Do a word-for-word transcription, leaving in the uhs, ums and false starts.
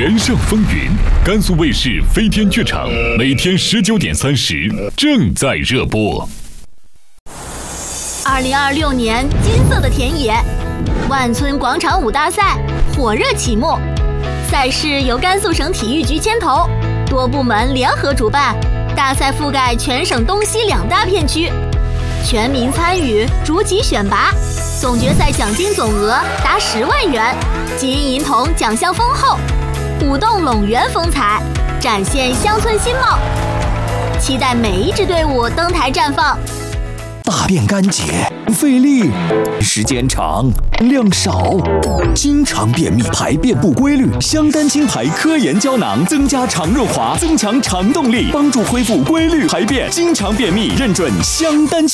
人上风云，甘肃卫视飞天剧场每天十九点三十正在热播。 二零二六年金色的田野，万村广场舞大赛火热启幕。赛事由甘肃省体育局牵头，多部门联合主办。大赛覆盖全省东西两大片区，全民参与，逐级选拔。总决赛奖金总额达十万元，金银铜奖项丰厚，舞动陇原风采，展现乡村新貌。期待每一支队伍登台绽放。 大便干结，费力，时间长，量少，经常便秘，排便不规律。香丹清排科研胶囊增加肠润滑，增强肠动力，帮助恢复规律排便。经常便秘，认准香丹清。